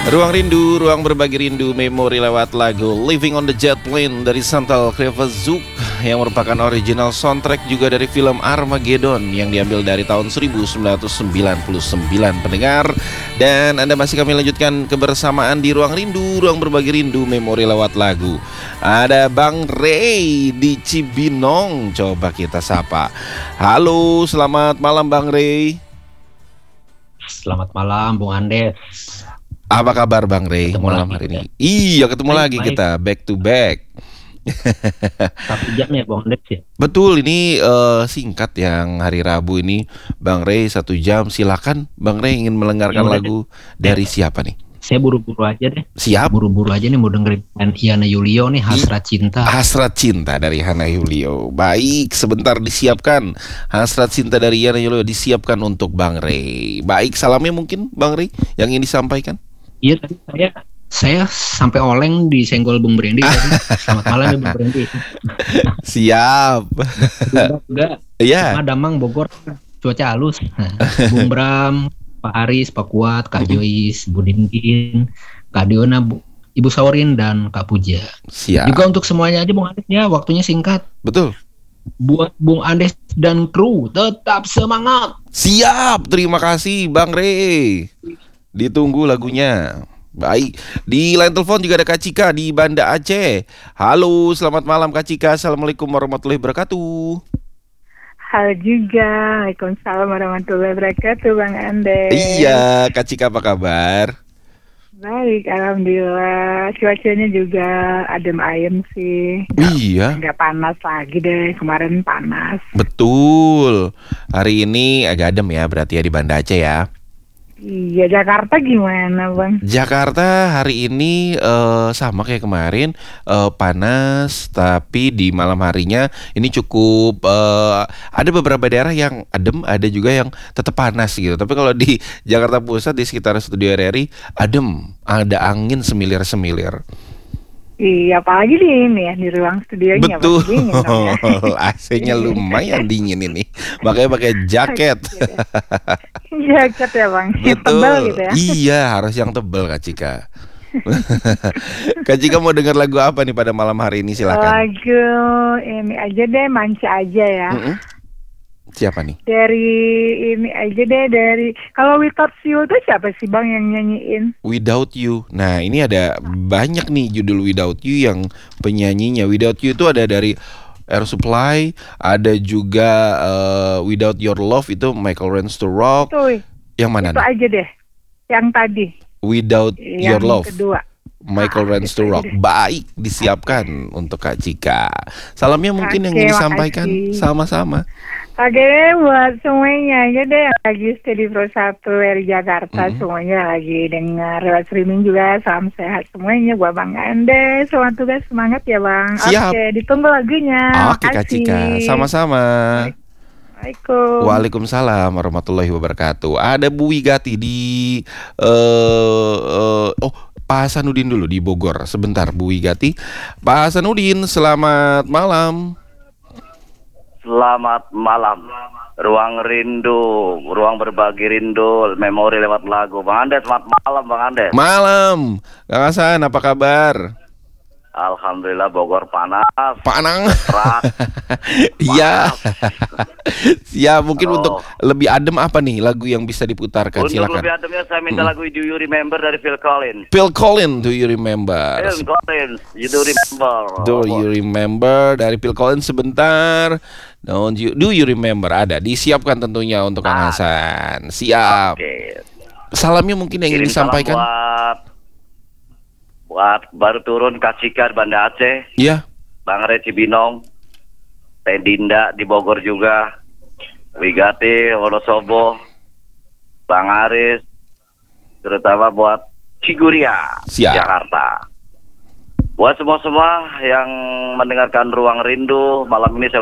Ruang Rindu, ruang berbagi rindu, memori lewat lagu Living on the Jet Plane dari Chantal Krevezuk yang merupakan original soundtrack juga dari film Armageddon yang diambil dari tahun 1999 pendengar. Dan Anda masih kami lanjutkan kebersamaan di Ruang Rindu, ruang berbagi rindu, memori lewat lagu. Ada Bang Ray di Cibinong, coba kita sapa. Halo, selamat malam Bang Ray. Selamat malam Bung Andes. Apa kabar Bang Ray malam hari ini? Iya, ketemu lagi baik. kita back to back. 1 jam ya Bung Andes ya. Betul, ini singkat yang hari Rabu ini Bang Ray 1 jam. Silakan Bang Ray ingin melenggarkan lagu dari siapa nih? Saya buru-buru aja deh. Siap. Buru-buru aja nih mau dengerin Yana Julio nih, Hasrat Cinta. Hasrat Cinta dari Hana Julio. Baik, sebentar disiapkan. Hasrat Cinta dari Yana Julio disiapkan untuk Bang Ray. Baik, salamnya mungkin Bang Ray yang ingin disampaikan. Iya, tadi saya sampai oleng disenggol Bung Brandy tadi. Selamat malam ya Bung Brandy. Siap. Juga. Iya. Damang Bogor cuaca halus. Nah, Bung Bram, Pak Aris, Pak Kuat, Kak Joyce, Bu Dindin, Kak Diona, Ibu Saurin dan Kak Puja. Siap. Juga untuk semuanya aja Bung Andes ya, waktunya singkat. Betul. Buat Bung Andes dan kru tetap semangat. Siap, terima kasih Bang Ray. Ditunggu lagunya. Baik, di line telepon juga ada Kak Cika di Banda Aceh. Halo, selamat malam Kak Cika. Assalamualaikum warahmatullahi wabarakatuh. Halo juga, Waalaikumsalam warahmatullahi wabarakatuh Bang Andes. Iya, Kak Cika apa kabar? Baik, alhamdulillah. Cuacanya juga adem ayem sih. Iya. Nggak panas lagi deh, kemarin panas. Betul. Hari ini agak adem ya, berarti ya di Banda Aceh ya. Iya, Jakarta gimana Bang? Jakarta hari ini sama kayak kemarin, panas, tapi di malam harinya ini cukup ada beberapa daerah yang adem, ada juga yang tetap panas gitu. Tapi kalau di Jakarta Pusat di sekitar studio RRI adem, ada angin semilir-semilir. Iya, apalagi di ini ya, di ruang studionya. Betul, Dingin dong ya. AC-nya lumayan dingin ini, makanya pakai jaket. Jaket ya Bang, yang Betul, tebal gitu ya. iya harus yang tebal Kak Cika. Kak Cika mau dengar lagu apa nih pada malam hari ini, silakan. Lagu ini aja deh, Manca aja ya. Siapa nih? Dari ini aja deh, dari kalau Without You itu siapa sih Bang yang nyanyiin? Without You. Nah, ini ada banyak nih judul Without You yang penyanyinya. Without You itu ada dari Air Supply, ada juga Without Your Love itu Michael Rains to Rock. Itu, yang mana itu nih? aja deh, yang tadi. Without Your Yang Love. kedua. Michael Rains to Rock. Baik, disiapkan untuk Kak Cika. Salamnya mungkin yang ingin disampaikan. Makasih. Sama-sama. Oke, buat semuanya aja deh yang lagi stay di Pro 1 dari Jakarta, semuanya lagi dengar lewat streaming juga. Salam sehat semuanya buat Bang Andes. Selamat tugas, semangat ya Bang. Siap. Oke, ditunggu lagunya. Oke Kak Cika, sama-sama. Assalamualaikum. Waalaikumsalam warahmatullahi wabarakatuh. Ada Bu Wigati di Pak Hasanuddin dulu di Bogor. Sebentar Bu Wigati. Pak Hasanuddin, selamat malam. Selamat malam. Ruang rindu, ruang berbagi rindu, memori lewat lagu. Bang Andes, selamat malam Bang Andes. Malam. Kang Hasan, apa kabar? Alhamdulillah Bogor panas. Panang. Keras. Iya. Ya, mungkin Oh. untuk lebih adem apa nih lagu yang bisa diputarkan? Untuk Silakan. lebih ademnya saya minta lagu Do You Remember dari Phil Collins. Phil Collins, Do You Remember? Phil Collins, You Do Remember. Do You Remember dari Phil Collins sebentar. Do you remember? Ada disiapkan tentunya untuk Kang Hasan. Siap. Oke. Salamnya mungkin yang ingin Kirim salam disampaikan. buat baru turun Kak Cika di Banda Aceh, Iya. Bang Ray Cibinong, Teh Dinda di Bogor juga, Wigati, Wonosobo, Bang Aris, terutama buat Ciguria, Siap. Jakarta. Buat semua-semua yang mendengarkan Ruang Rindu malam ini, saya